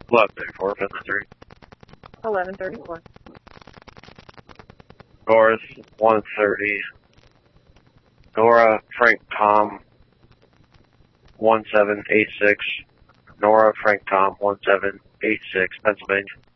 1134, 53. 1134. North, 130. Nora, Frank, Tom, 1786. Nora, Frank, Tom, 1786, Pennsylvania.